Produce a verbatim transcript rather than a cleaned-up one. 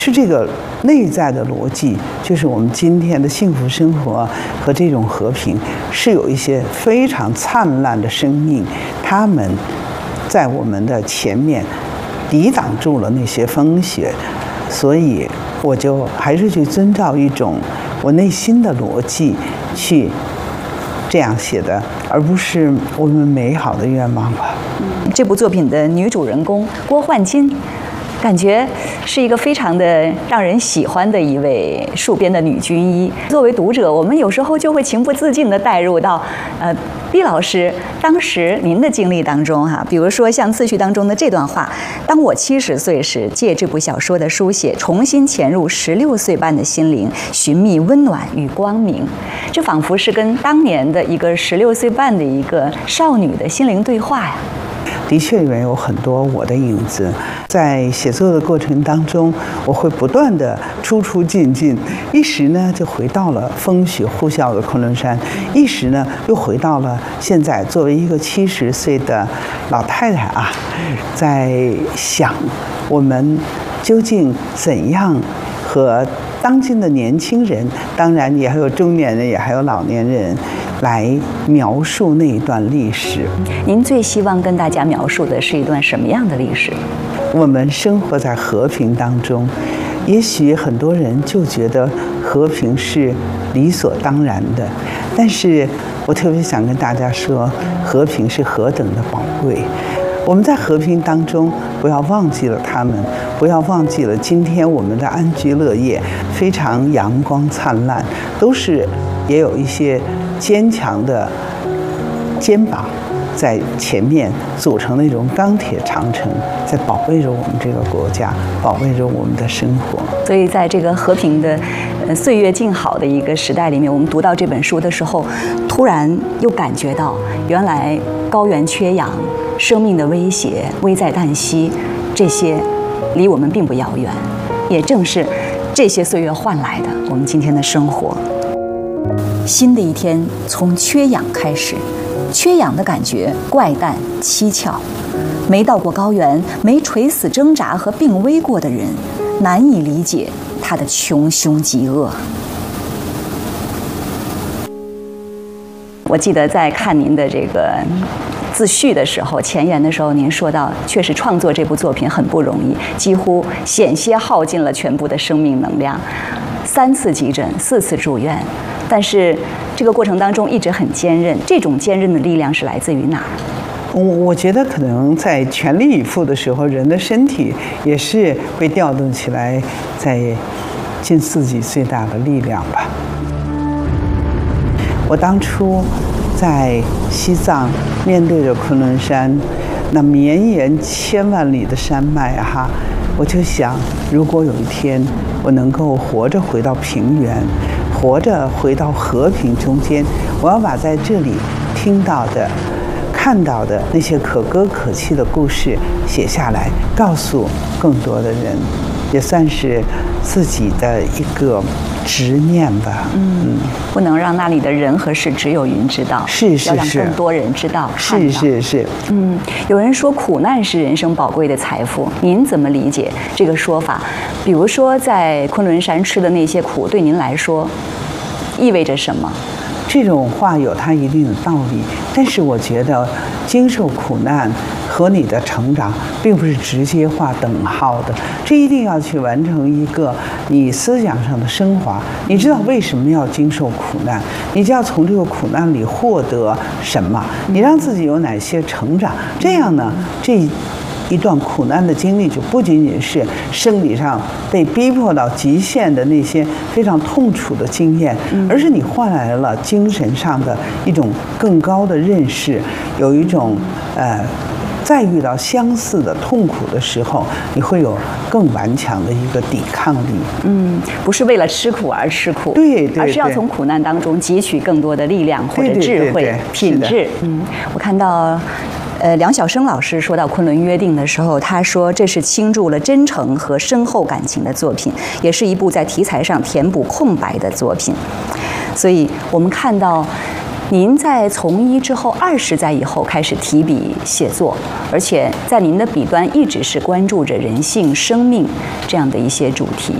是这个内在的逻辑，就是我们今天的幸福生活和这种和平，是有一些非常灿烂的生命，他们在我们的前面抵挡住了那些风雪，所以我就还是去遵照一种我内心的逻辑去这样写的，而不是我们美好的愿望吧。 这部作品的女主人公郭焕金，感觉是一个非常的让人喜欢的一位戍边的女军医。作为读者，我们有时候就会情不自禁地带入到，呃，毕老师当时您的经历当中哈、啊。比如说像自序当中的这段话：当我七十岁时，借这部小说的书写，重新潜入十六岁般的心灵，寻觅温暖与光明。这仿佛是跟当年的一个十六岁半的一个少女的心灵对话呀。 的确里面有很多我的影子，在写作的过程当中，我会不断的出出进进，一时呢就回到了风雪呼啸的昆仑山，一时呢又回到了现在作为一个七十岁的老太太啊，在想我们究竟怎样和当今的年轻人，当然也还有中年人，也还有老年人，来描述那一段历史。 您最希望跟大家描述的是一段什么样的历史？ 我们生活在和平当中，也许很多人就觉得和平是理所当然的，但是我特别想跟大家说，和平是何等的宝贵。我们在和平当中，不要忘记了他们，不要忘记了今天我们的安居乐业非常阳光灿烂，都是也有一些坚强的肩膀在前面组成那种钢铁长城，在保卫着我们这个国家，保卫着我们的生活。 所以在这个和平的呃岁月静好的一个时代里面，我们读到这本书的时候，突然又感觉到原来高原缺氧、生命的威胁、危在旦夕，这些离我们并不遥远。也正是这些岁月换来的我们今天的生活。新的一天从缺氧开始，缺氧的感觉怪诞蹊跷。没到过高原、没垂死挣扎和病危过的人，难以理解它的穷凶极恶。我记得在看您的这个自序的时候，前言的时候，您说到，确实创作这部作品很不容易，几乎险些耗尽了全部的生命能量，三次急诊，四次住院，但是这个过程当中一直很坚韧。这种坚韧的力量是来自于哪儿？ 我我觉得可能在全力以赴的时候，人的身体也是会调动起来，在尽自己最大的力量吧。我当初在西藏面对着昆仑山那绵延千万里的山脉啊哈，我就想，如果有一天我能够活着回到平原，活着回到和平中间，我要把在这里听到的、看到的那些可歌可泣的故事写下来，告诉更多的人，也算是自己的一个执念吧。 嗯，不能让那里的人和事只有云知道， 是是是， 要让更多人知道。 是是是。 嗯，有人说苦难是人生宝贵的财富，您怎么理解这个说法？比如说，在昆仑山吃的那些苦，对您来说意味着什么？ 这种话有它一定的道理，但是我觉得经受苦难和你的成长并不是直接画等号的，这一定要去完成一个你思想上的升华。你知道为什么要经受苦难，你就要从这个苦难里获得什么，你让自己有哪些成长，这样呢，这一段苦难的经历就不仅仅是生理上被逼迫到极限的那些非常痛楚的经验，而是你换来了精神上的一种更高的认识，有一种呃再遇到相似的痛苦的时候，你会有更顽强的一个抵抗力。 嗯，不是为了吃苦而吃苦， 对对对， 而是要从苦难当中汲取更多的力量或者智慧、 对对对对品质。嗯，我看到。呃，梁晓声老师说到《昆仑约定》的时候，他说这是倾注了真诚和深厚感情的作品，也是一部在题材上填补空白的作品。所以我们看到您在从医之后二十载以后开始提笔写作，而且在您的笔端一直是关注着人性、生命这样的一些主题。